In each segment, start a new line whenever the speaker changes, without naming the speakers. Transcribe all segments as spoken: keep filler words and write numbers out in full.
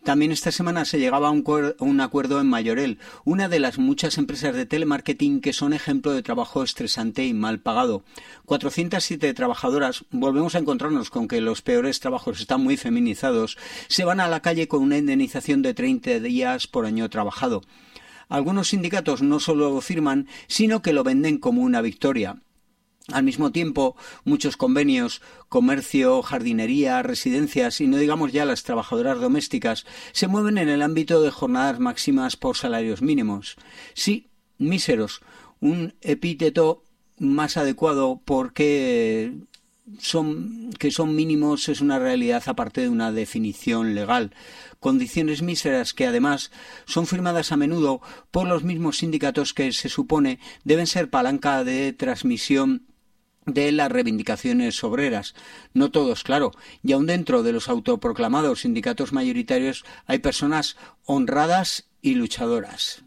También esta semana se llegaba a un, cuer- un acuerdo en Mayorel, una de las muchas empresas de telemarketing que son ejemplo de trabajo estresante y mal pagado. cuatrocientas siete trabajadoras, volvemos a encontrarnos con que los peores trabajos están muy feminizados, se van a la calle con una indemnización de treinta días por año trabajado. Algunos sindicatos no solo lo firman, sino que lo venden como una victoria. Al mismo tiempo, muchos convenios, comercio, jardinería, residencias y no digamos ya las trabajadoras domésticas, se mueven en el ámbito de jornadas máximas por salarios mínimos. Sí, míseros, un epíteto más adecuado porque son, que son mínimos es una realidad aparte de una definición legal. Condiciones míseras que además son firmadas a menudo por los mismos sindicatos que se supone deben ser palanca de transmisión de las reivindicaciones obreras. No todos, claro, y aun dentro de los autoproclamados sindicatos mayoritarios hay personas honradas y luchadoras.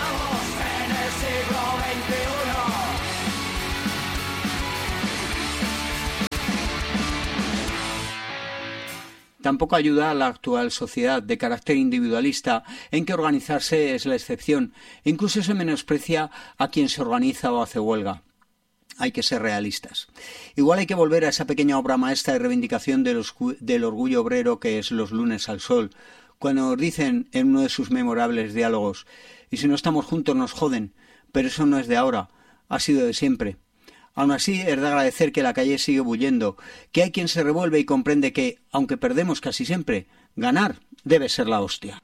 Tampoco ayuda a la actual sociedad de carácter individualista en que organizarse es la excepción e incluso se menosprecia a quien se organiza o hace huelga. Hay que ser realistas. Igual hay que volver a esa pequeña obra maestra de reivindicación de los, del orgullo obrero que es Los lunes al sol, cuando nos dicen en uno de sus memorables diálogos: y si no estamos juntos nos joden, pero eso no es de ahora, ha sido de siempre. Aún así, es de agradecer que la calle sigue bullendo, que hay quien se revuelve y comprende que, aunque perdemos casi siempre, ganar debe ser la hostia.